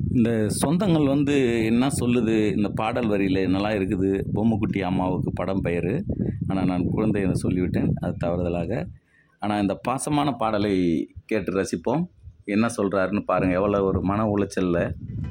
இந்த சொந்தங்கள் வந்து என்ன சொல்லுது இந்த பாடல் வரியில் என்னலாம் இருக்குது. பொம்முக்குட்டி அம்மாவுக்கு படம் பெயர். ஆனால் நான் குழந்தை என சொல்லிவிட்டேன், அது தவறுதலாக. ஆனால் இந்த பாசமான பாடலை கேட்டு ரசிப்போம். என்ன சொல்கிறாருன்னு பாருங்கள், எவ்வளோ ஒரு மன உளைச்சலில்